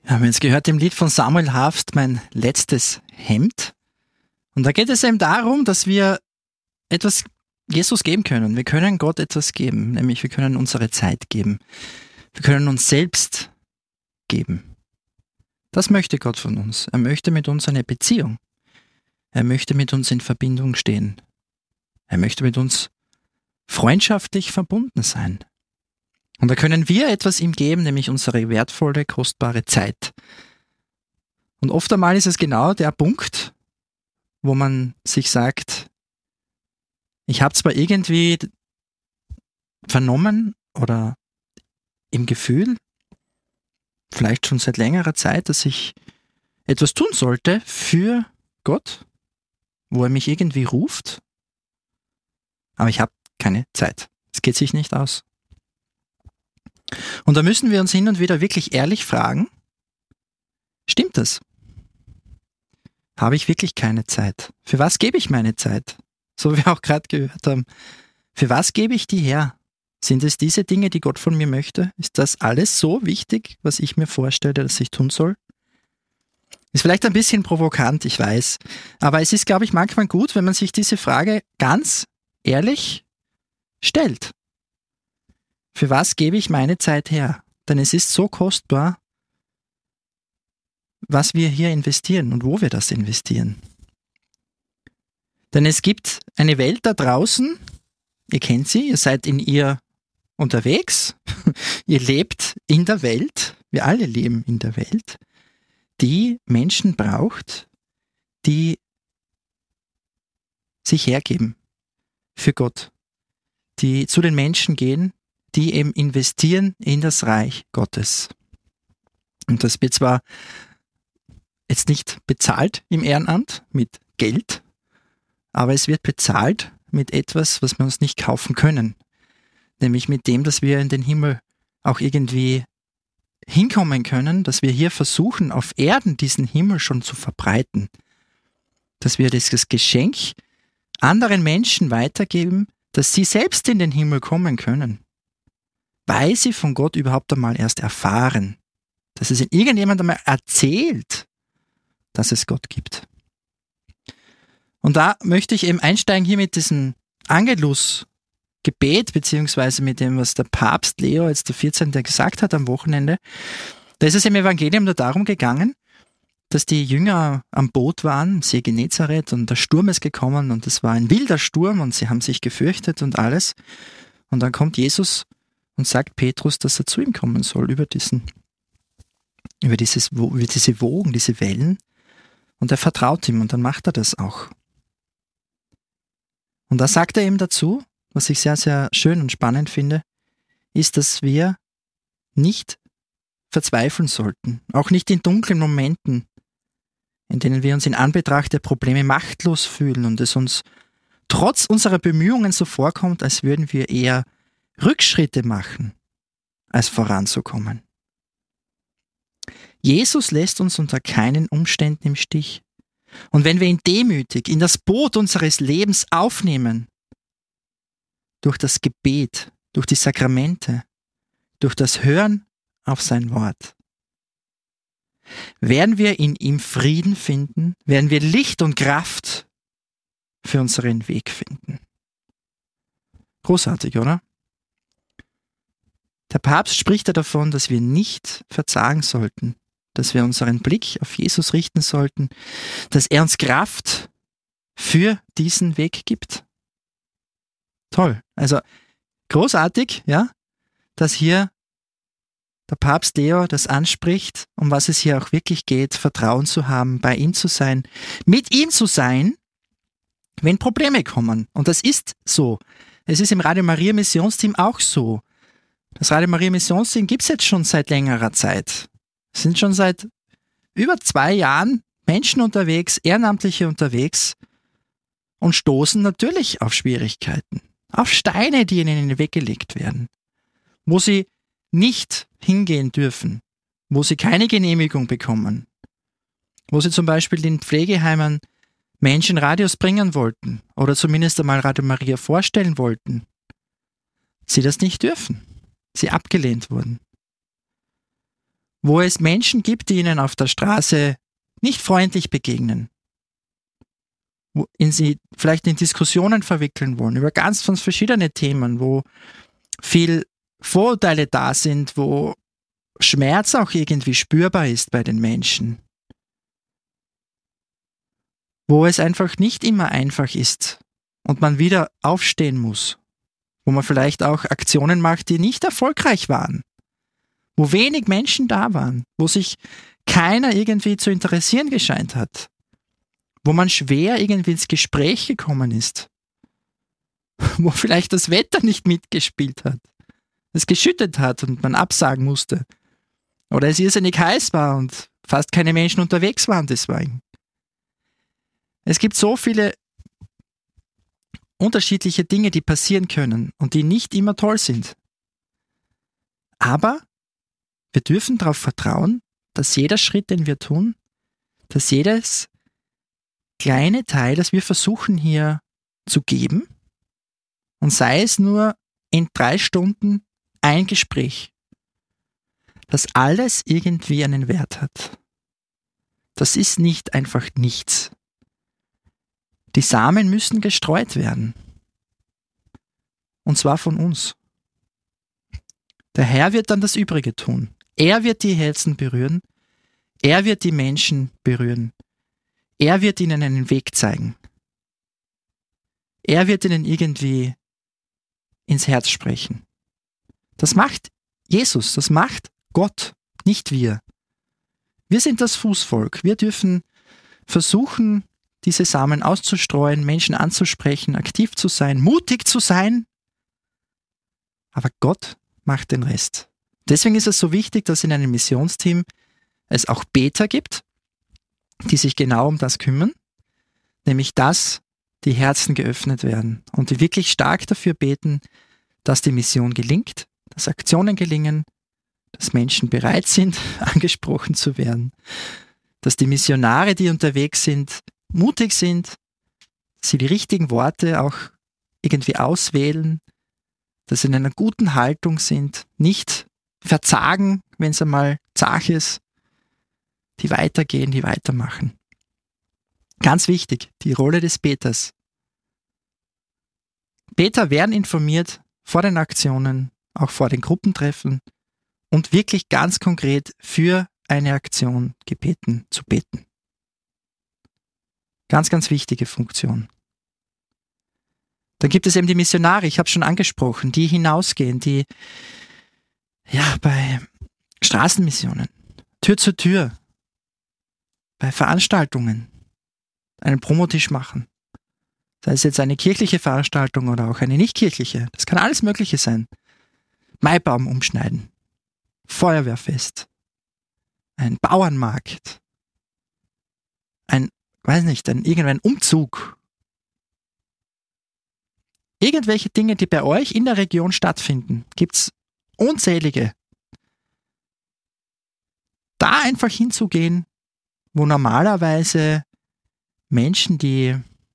Wir haben jetzt gehört im Lied von Samuel Harfst, mein letztes Hemd. Und da geht es eben darum, dass wir etwas Jesus geben können. Wir können Gott etwas geben, nämlich wir können unsere Zeit geben. Wir können uns selbst geben. Das möchte Gott von uns. Er möchte mit uns eine Beziehung. Er möchte mit uns in Verbindung stehen. Er möchte mit uns freundschaftlich verbunden sein. Und da können wir etwas ihm geben, nämlich unsere wertvolle, kostbare Zeit. Und oft einmal ist es genau der Punkt, wo man sich sagt, ich habe zwar irgendwie vernommen oder im Gefühl, vielleicht schon seit längerer Zeit, dass ich etwas tun sollte für Gott, wo er mich irgendwie ruft, aber ich habe keine Zeit. Es geht sich nicht aus. Und da müssen wir uns hin und wieder wirklich ehrlich fragen, stimmt das? Habe ich wirklich keine Zeit? Für was gebe ich meine Zeit? So wie wir auch gerade gehört haben. Für was gebe ich die her? Sind es diese Dinge, die Gott von mir möchte? Ist das alles so wichtig, was ich mir vorstelle, dass ich tun soll? Ist vielleicht ein bisschen provokant, ich weiß. Aber es ist, glaube ich, manchmal gut, wenn man sich diese Frage ganz ehrlich stellt. Für was gebe ich meine Zeit her? Denn es ist so kostbar, was wir hier investieren und wo wir das investieren. Denn es gibt eine Welt da draußen, ihr kennt sie, ihr seid in ihr unterwegs, ihr lebt in der Welt, wir alle leben in der Welt, die Menschen braucht, die sich hergeben für Gott, die zu den Menschen gehen, die eben investieren in das Reich Gottes. Und das wird zwar jetzt nicht bezahlt im Ehrenamt mit Geld, aber es wird bezahlt mit etwas, was wir uns nicht kaufen können. Nämlich mit dem, dass wir in den Himmel auch irgendwie hinkommen können, dass wir hier versuchen, auf Erden diesen Himmel schon zu verbreiten. Dass wir dieses Geschenk anderen Menschen weitergeben, dass sie selbst in den Himmel kommen können. Weil sie von Gott überhaupt einmal erst erfahren. Dass es irgendjemand einmal erzählt, dass es Gott gibt. Und da möchte ich eben einsteigen hier mit diesem Angelus-Gebet, beziehungsweise mit dem, was der Papst Leo, jetzt der 14. gesagt hat am Wochenende. Da ist es im Evangelium nur darum gegangen, dass die Jünger am Boot waren, am See Genezareth, und der Sturm ist gekommen und es war ein wilder Sturm und sie haben sich gefürchtet und alles. Und dann kommt Jesus und sagt Petrus, dass er zu ihm kommen soll über diese Wogen, diese Wellen. Und er vertraut ihm und dann macht er das auch. Und da sagt er ihm dazu, was ich sehr, sehr schön und spannend finde, ist, dass wir nicht verzweifeln sollten. Auch nicht in dunklen Momenten, in denen wir uns in Anbetracht der Probleme machtlos fühlen und es uns trotz unserer Bemühungen so vorkommt, als würden wir eher Rückschritte machen, als voranzukommen. Jesus lässt uns unter keinen Umständen im Stich. Und wenn wir ihn demütig in das Boot unseres Lebens aufnehmen, durch das Gebet, durch die Sakramente, durch das Hören auf sein Wort, werden wir in ihm Frieden finden, werden wir Licht und Kraft für unseren Weg finden. Großartig, oder? Der Papst spricht ja davon, dass wir nicht verzagen sollten, dass wir unseren Blick auf Jesus richten sollten, dass er uns Kraft für diesen Weg gibt. Toll, also großartig, ja, dass hier der Papst Leo das anspricht, um was es hier auch wirklich geht, Vertrauen zu haben, bei ihm zu sein, mit ihm zu sein, wenn Probleme kommen. Und das ist so. Es ist im Radio Maria Missionsteam auch so. Das Radio Maria Missionsteam gibt es jetzt schon seit längerer Zeit. Es sind schon seit über 2 Jahren Menschen unterwegs, Ehrenamtliche unterwegs und stoßen natürlich auf Schwierigkeiten, auf Steine, die ihnen in den Weg gelegt werden, wo sie nicht hingehen dürfen, wo sie keine Genehmigung bekommen, wo sie zum Beispiel in Pflegeheimen Menschen Radios bringen wollten oder zumindest einmal Radio Maria vorstellen wollten, sie das nicht dürfen, sie abgelehnt wurden. wo es Menschen gibt, die ihnen auf der Straße nicht freundlich begegnen, wo sie vielleicht in Diskussionen verwickeln wollen, über ganz verschiedene Themen, wo viel Vorurteile da sind, wo Schmerz auch irgendwie spürbar ist bei den Menschen, wo es einfach nicht immer einfach ist und man wieder aufstehen muss, wo man vielleicht auch Aktionen macht, die nicht erfolgreich waren, wo wenig Menschen da waren, wo sich keiner irgendwie zu interessieren gescheint hat, wo man schwer irgendwie ins Gespräch gekommen ist, wo vielleicht das Wetter nicht mitgespielt hat, es geschüttet hat und man absagen musste, oder es irrsinnig heiß war und fast keine Menschen unterwegs waren deswegen. Es gibt so viele unterschiedliche Dinge, die passieren können und die nicht immer toll sind. Aber wir dürfen darauf vertrauen, dass jeder Schritt, den wir tun, dass jedes kleine Teil, das wir versuchen hier zu geben, und sei es nur in 3 Stunden ein Gespräch, dass alles irgendwie einen Wert hat. Das ist nicht einfach nichts. Die Samen müssen gestreut werden. Und zwar von uns. Der Herr wird dann das Übrige tun. Er wird die Herzen berühren. Er wird die Menschen berühren. Er wird ihnen einen Weg zeigen. Er wird ihnen irgendwie ins Herz sprechen. Das macht Jesus, das macht Gott, nicht wir. Wir sind das Fußvolk. Wir dürfen versuchen, diese Samen auszustreuen, Menschen anzusprechen, aktiv zu sein, mutig zu sein. Aber Gott macht den Rest. Deswegen ist es so wichtig, dass in einem Missionsteam es auch Beter gibt, die sich genau um das kümmern, nämlich dass die Herzen geöffnet werden und die wirklich stark dafür beten, dass die Mission gelingt, dass Aktionen gelingen, dass Menschen bereit sind, angesprochen zu werden, dass die Missionare, die unterwegs sind, mutig sind, dass sie die richtigen Worte auch irgendwie auswählen, dass sie in einer guten Haltung sind, nicht verzagen, wenn es einmal zach ist, die weitergehen, die weitermachen. Ganz wichtig, die Rolle des Beters. Beter werden informiert vor den Aktionen, auch vor den Gruppentreffen und wirklich ganz konkret für eine Aktion gebeten zu beten. Ganz, ganz wichtige Funktion. Dann gibt es eben die Missionare, ich habe es schon angesprochen, die hinausgehen, die bei Straßenmissionen, Tür zu Tür, bei Veranstaltungen einen Promotisch machen. Sei es jetzt eine kirchliche Veranstaltung oder auch eine nicht kirchliche. Das kann alles Mögliche sein. Maibaum umschneiden, Feuerwehrfest, ein Bauernmarkt, irgendein Umzug. Irgendwelche Dinge, die bei euch in der Region stattfinden, gibt es unzählige. Da einfach hinzugehen, wo normalerweise Menschen, die,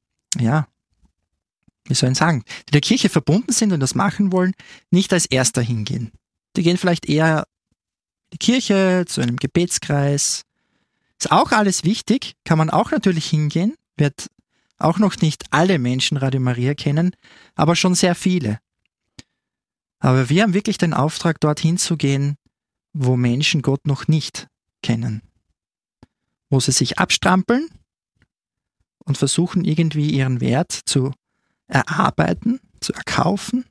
die der Kirche verbunden sind und das machen wollen, nicht als Erster hingehen. Die gehen vielleicht eher in die Kirche, zu einem Gebetskreis. Ist auch alles wichtig, kann man auch natürlich hingehen, wird auch noch nicht alle Menschen Radio Maria kennen, aber schon sehr viele. Aber wir haben wirklich den Auftrag, dorthin zu gehen, wo Menschen Gott noch nicht kennen. Wo sie sich abstrampeln und versuchen irgendwie ihren Wert zu erarbeiten, zu erkaufen,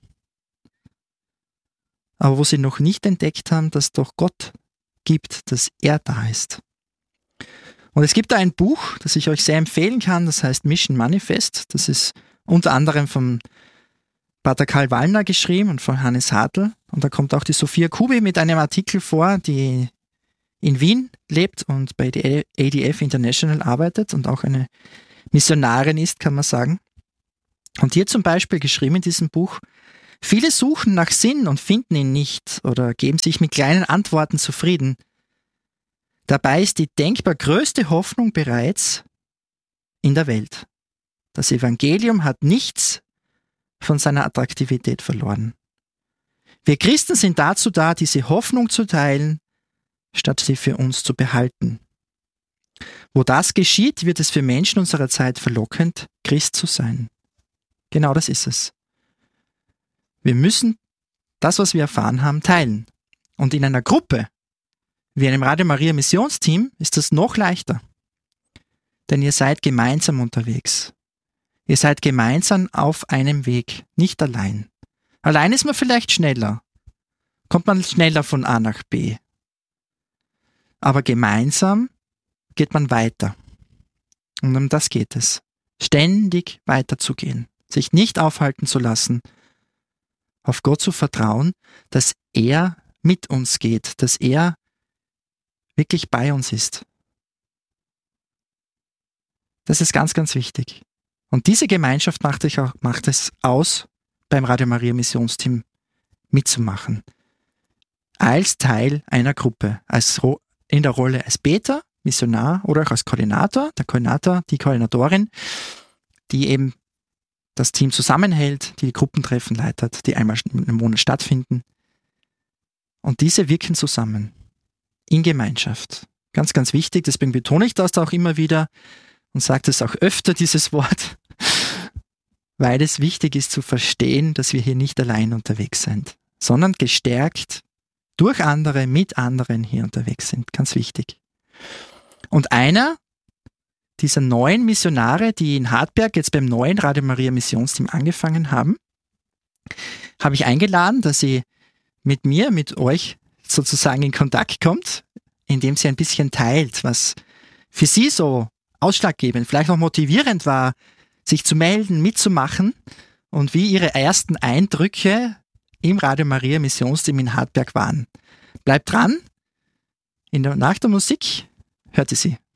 aber wo sie noch nicht entdeckt haben, dass doch Gott gibt, dass er da ist. Und es gibt da ein Buch, das ich euch sehr empfehlen kann, das heißt Mission Manifest. Das ist unter anderem von Pater Karl Wallner geschrieben und von Hannes Hartl. Und da kommt auch die Sophia Kubi mit einem Artikel vor, die in Wien lebt und bei der ADF International arbeitet und auch eine Missionarin ist, kann man sagen. Und hier zum Beispiel geschrieben in diesem Buch: Viele suchen nach Sinn und finden ihn nicht oder geben sich mit kleinen Antworten zufrieden. Dabei ist die denkbar größte Hoffnung bereits in der Welt. Das Evangelium hat nichts von seiner Attraktivität verloren. Wir Christen sind dazu da, diese Hoffnung zu teilen, statt sie für uns zu behalten. Wo das geschieht, wird es für Menschen unserer Zeit verlockend, Christ zu sein. Genau das ist es. Wir müssen das, was wir erfahren haben, teilen. Und in einer Gruppe, wie einem Radio Maria Missionsteam, ist das noch leichter. Denn ihr seid gemeinsam unterwegs. Ihr seid gemeinsam auf einem Weg, nicht allein. Allein ist man vielleicht schneller. Kommt man schneller von A nach B. Aber gemeinsam geht man weiter. Und um das geht es. Ständig weiterzugehen. Sich nicht aufhalten zu lassen. Auf Gott zu vertrauen, dass er mit uns geht. Dass er wirklich bei uns ist. Das ist ganz, ganz wichtig. Und diese Gemeinschaft macht es aus, beim Radio Maria Missionsteam mitzumachen. Als Teil einer Gruppe, in der Rolle als Beter, Missionar oder auch als Koordinator, der Koordinator, die Koordinatorin, die eben das Team zusammenhält, die Gruppentreffen leitet, die einmal im Monat stattfinden. Und diese wirken zusammen, in Gemeinschaft. Ganz, ganz wichtig, deswegen betone ich das auch immer wieder und sage das auch öfter, dieses Wort, weil es wichtig ist zu verstehen, dass wir hier nicht allein unterwegs sind, sondern gestärkt durch andere, mit anderen hier unterwegs sind. Ganz wichtig. Und einer dieser neuen Missionare, die in Hartberg jetzt beim neuen Radio Maria Missionsteam angefangen haben, habe ich eingeladen, dass sie mit mir, mit euch sozusagen in Kontakt kommt, indem sie ein bisschen teilt, was für sie so ausschlaggebend, vielleicht auch motivierend war, sich zu melden, mitzumachen und wie ihre ersten Eindrücke im Radio Maria Missionsteam in Hartberg waren. Bleibt dran, nach der Musik hört ihr sie.